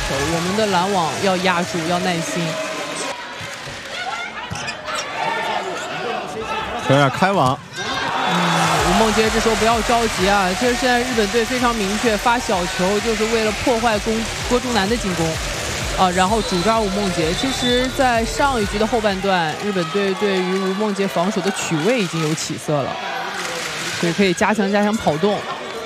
我们的拦网要压住，要耐心。 有点开网。 吴梦洁这时候不要着急啊！其实现在日本队非常明确，发小球就是为了破坏郭竹南的进攻。 然后主抓吴梦洁。其实，在上一局的后半段，日本队对于吴梦洁防守的取位已经有起色了，所以可以加强跑动。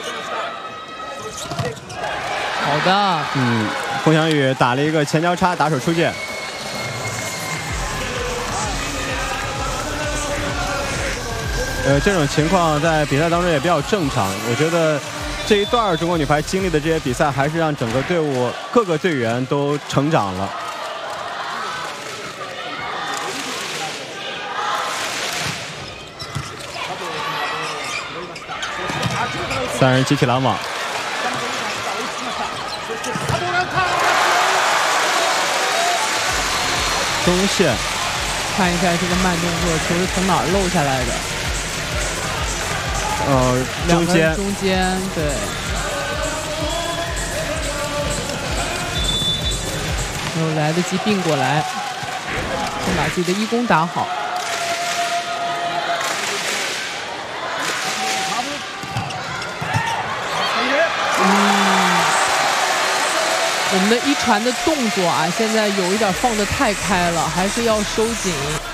好的， 龚翔宇打了一个前交叉，打手出界。这种情况在比赛当中也比较正常，我觉得。 这一段中国女排经历的这些比赛，还是让整个队伍各个队员都成长了。3人集体拦网，中线， 看一下这个慢动作，球是从哪儿漏下来的？ 中间， 对，没有来得及并过来，先把自己的一攻打好。我们的一传的动作啊，现在有一点放得太开了，还是要收紧。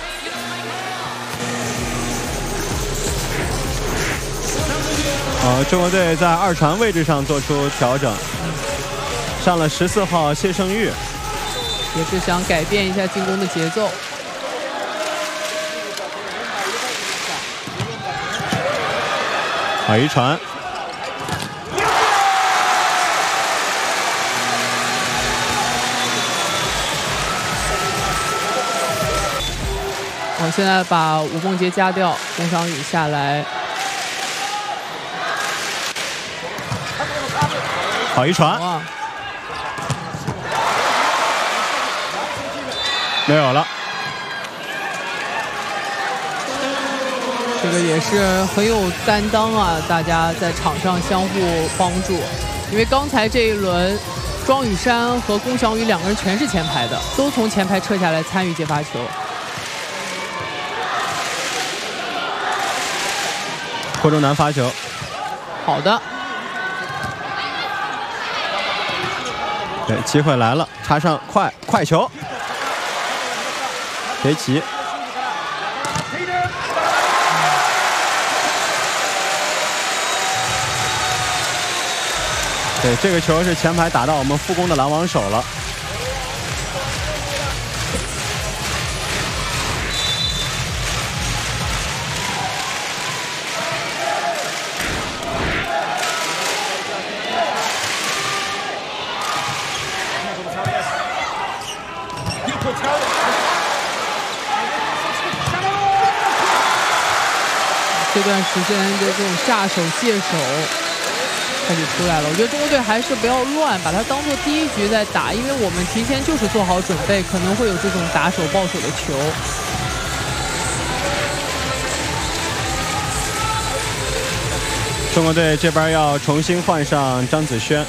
中国队在二传位置上做出调整，上了14号谢胜玉， 也是想改变一下进攻的节奏。 好一传， 现在把吴梦洁加掉，龚翔宇下来。 好一传，没有了。 这个也是很有担当啊！大家在场上相互帮助，因为刚才这一轮，庄雨珊和龚翔宇两个人全是前排的，都从前排撤下来参与接发球。 郭竹南发球， 好的。 对，机会来了，插上快球，别急。对，这个球是前排打到我们副攻的拦网手了。 这段时间的这种下手借手开始出来了，我觉得中国队还是不要乱，把它当做第一局在打，因为我们提前就是做好准备，可能会有这种打手抱手的球。 中国队这边要重新换上张子萱。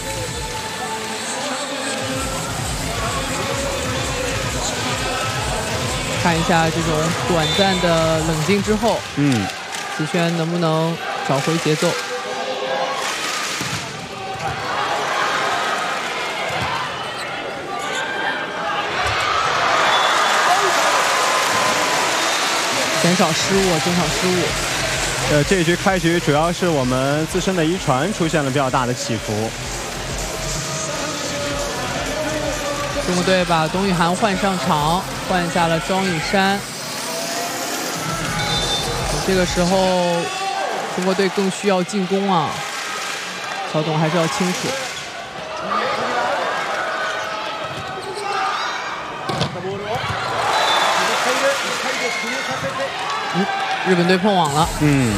看一下这种短暂的冷静之后，子萱能不能找回节奏？减少失误，减少失误。 这一局开局主要是我们自身的一传出现了比较大的起伏。 中国队把董雨涵换上场，换下了庄雨珊。这个时候，中国队更需要进攻啊！小董还是要清楚。日本队碰网了。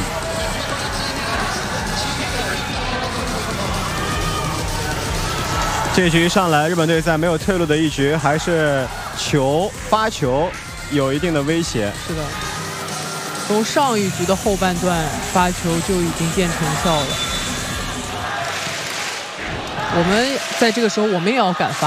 这局上来，日本队在没有退路的一局，还是发球有一定的威胁。 是的，从上一局的后半段发球就已经见成效了。我们在这个时候，我们也要敢发。